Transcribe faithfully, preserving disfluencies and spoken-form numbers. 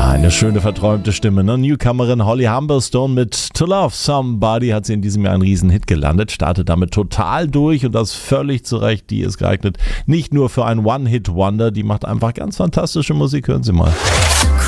Eine schöne, verträumte Stimme. Ne? Newcomerin Holly Humberstone mit To Love Somebody hat sie in diesem Jahr einen Riesenhit gelandet, startet damit total durch und das völlig zu Recht. Die ist geeignet nicht nur für ein One-Hit-Wonder, die macht einfach ganz fantastische Musik. Hören Sie mal.